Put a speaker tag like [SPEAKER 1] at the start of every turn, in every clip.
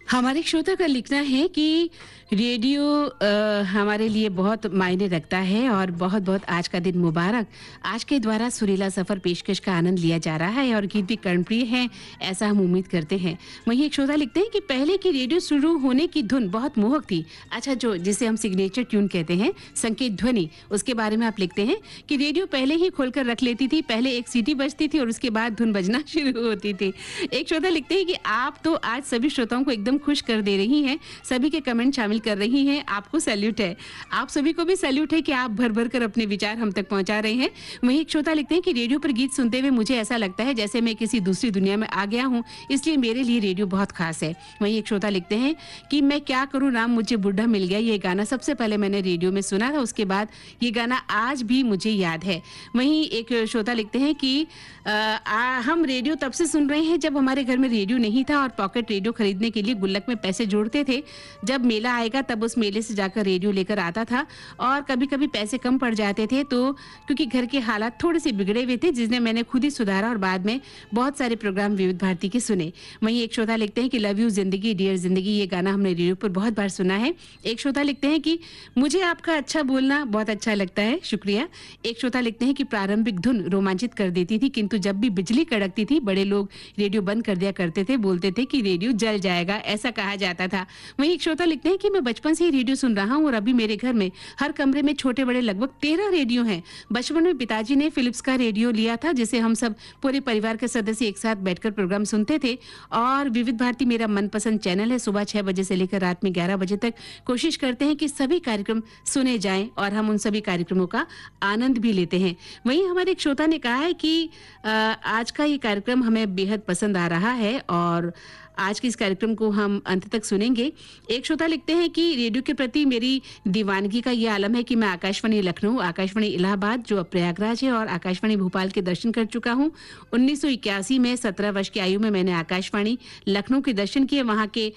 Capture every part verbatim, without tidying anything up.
[SPEAKER 1] हमारे श्रोता का लिखना है कि रेडियो अ, हमारे लिए बहुत मायने रखता है और बहुत बहुत आज का दिन मुबारक। आज के द्वारा सुरीला सफर पेशकश का आनंद लिया जा रहा है और गीत भी कर्णप्रिय है, ऐसा हम उम्मीद करते हैं। वहीं एक श्रोता लिखते हैं कि पहले की रेडियो शुरू होने की धुन बहुत मोहक थी। अच्छा, जो जिसे हम सिग्नेचर ट्यून कहते हैं, संकेत ध्वनि, उसके बारे में आप लिखते हैं कि रेडियो पहले ही खोलकर रख लेती थी, पहले एक सीटी बजती थी और उसके बाद धुन बजना शुरू होती थी। एक श्रोता लिखते हैं कि आप तो आज सभी श्रोताओं को एकदम खुश कर दे रही हैं, सभी के कमेंट शामिल कर रही हैं, आपको सैल्यूट है। आप सभी को भी सैल्यूट है कि आप भर भर कर अपने विचार हम तक पहुंचा रहे हैं। वहीं एक श्रोता लिखते हैं कि रेडियो पर गीत सुनते हुए मुझे ऐसा लगता है जैसे मैं किसी दूसरी दुनिया में आ गया हूं, इसलिए मेरे लिए रेडियो बहुत खास है। वहीं एक श्रोता लिखते हैं कि मैं क्या करूं राम मुझे बुढ़ा मिल गया, ये गाना सबसे पहले मैंने रेडियो में सुना था, उसके बाद ये गाना आज भी मुझे याद है। वहीं एक श्रोता लिखते हैं कि आ, आ, हम रेडियो तब से सुन रहे हैं जब हमारे घर में रेडियो नहीं था और पॉकेट रेडियो खरीदने के लिए गुल्लक में पैसे जोड़ते थे। जब मेला आएगा तब उस मेले से जाकर रेडियो लेकर आता था और कभी कभी पैसे कम पड़ जाते थे तो क्योंकि घर के हालात थोड़े से बिगड़े हुए थे, जिसने मैंने खुद ही सुधारा और बाद में बहुत सारे प्रोग्राम विविध भारती के सुने। वहीं एक श्रोता लिखते हैं कि लव यू जिंदगी डियर जिंदगी, ये गाना हमने रेडियो पर बहुत बार सुना है। एक श्रोता लिखते हैं कि मुझे आपका अच्छा बोलना बहुत अच्छा लगता है, शुक्रिया। एक श्रोता लिखते हैं कि प्रारंभिक धुन रोमांचित कर देती थी, किंतु जब भी बिजली कड़कती थी बड़े लोग रेडियो बंद कर दिया करते थे, बोलते थे कि रेडियो जल जाएगा, ऐसा कहा जाता था। वहीं एक श्रोता लिखते हैं कि मैं बचपन से ही रेडियो सुन रहा हूं और अभी मेरे घर में हर कमरे में छोटे बड़े लगभग तेरह रेडियो हैं। बचपन में पिताजी ने फिलिप्स का रेडियो लिया था जिसे हम सब पूरे परिवार के सदस्य एक साथ बैठकर प्रोग्राम सुनते थे और विविध भारती मेरा मनपसंद चैनल है। सुबह छह बजे से लेकर रात में ग्यारह बजे तक कोशिश करते हैं कि सभी कार्यक्रम सुने जाएं और हम उन सभी कार्यक्रमों का आनंद भी लेते हैं। वहीं हमारे एक श्रोता ने कहा है कि आ, आज का ये कार्यक्रम हमें बेहद पसंद आ रहा है और आज के इस कार्यक्रम को हम अंत तक सुनेंगे। एक श्रोता लिखते हैं कि रेडियो के प्रति मेरी दीवानगी का ये आलम है कि मैं आकाशवाणी लखनऊ, आकाशवाणी इलाहाबाद जो अब प्रयागराज है और आकाशवाणी भोपाल के दर्शन कर चुका हूँ। उन्नीस सौ इक्यासी में सत्रह वर्ष की आयु में मैंने आकाशवाणी लखनऊ के दर्शन किए। वहाँ के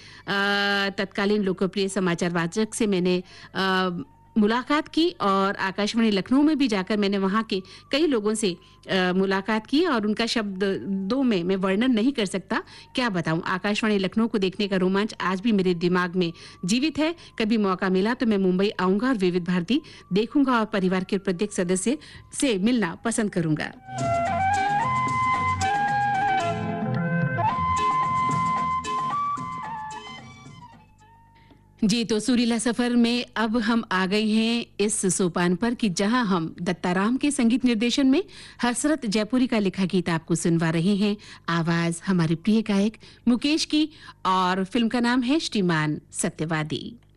[SPEAKER 1] तत्कालीन लोकप्रिय समाचार वाचक से मैंने आ, मुलाकात की और आकाशवाणी लखनऊ में भी जाकर मैंने वहाँ के कई लोगों से आ, मुलाकात की और उनका शब्द दो में मैं वर्णन नहीं कर सकता, क्या बताऊं। आकाशवाणी लखनऊ को देखने का रोमांच आज भी मेरे दिमाग में जीवित है। कभी मौका मिला तो मैं मुंबई आऊंगा और विविध भारती देखूंगा और परिवार के प्रत्येक सदस्य से मिलना पसंद करूंगा। जी, तो सुरीला सफर में अब हम आ गए हैं इस सोपान पर कि जहां हम दत्ताराम के संगीत निर्देशन में हसरत जयपुरी का लिखा गीत आपको सुनवा रहे हैं। आवाज हमारे प्रिय गायक मुकेश की और फिल्म का नाम है श्रीमान सत्यवादी।